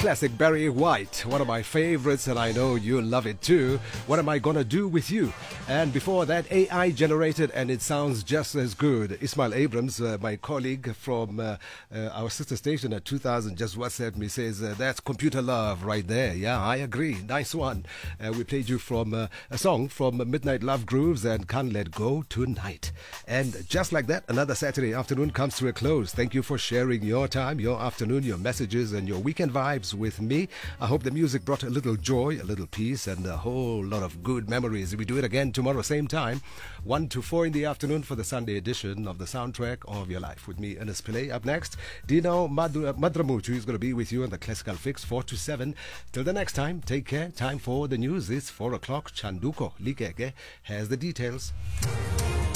classic Barry White, one of my favorites, and I know you love it too. What am I gonna do with you? And before that, AI generated, and it sounds just as good. Ismail Abrams, my colleague from our sister station at 2000, just WhatsApped me, says that's computer love right there. Yeah, I agree. Nice one. We played you from a song from Midnight Love Grooves and Can't Let Go Tonight. And just like that, another Saturday afternoon comes to a close. Thank you for sharing your time, your afternoon, your messages, and your weekend vibes with me. I hope the music brought a little joy, a little peace, and a whole lot of good memories. We do it again tomorrow, same time, 1 to 4 in the afternoon for the Sunday edition of the Soundtrack of Your Life. With me, Ernest Pillay. Up next, Dino Madramutu is going to be with you on the Classical Fix 4 to 7. Till the next time, take care. Time for the news. It's 4 o'clock. Chanduko Ligege has the details.